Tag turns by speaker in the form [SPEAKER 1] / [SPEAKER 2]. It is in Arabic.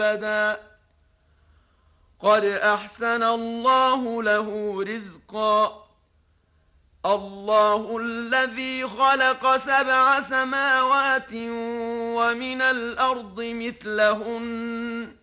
[SPEAKER 1] أبدا قد أحسن الله له رزقا الله الذي خلق 7 سماوات ومن الأرض مثلهن